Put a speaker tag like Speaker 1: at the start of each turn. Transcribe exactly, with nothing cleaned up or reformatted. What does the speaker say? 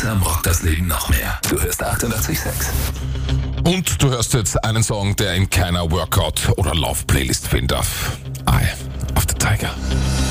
Speaker 1: Gemeinsam rockt das Leben noch mehr. Du hörst achtundachtzig Komma sechs.
Speaker 2: Und du hörst jetzt einen Song, der in keiner Workout- oder Lauf-Playlist fehlen darf. Eye of the Tiger.